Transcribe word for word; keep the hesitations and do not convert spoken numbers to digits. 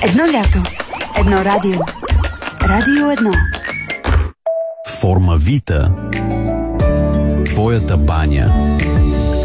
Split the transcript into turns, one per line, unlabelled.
Едно лято, едно радио. Радио едно.
Форма Вита. Твоята баня.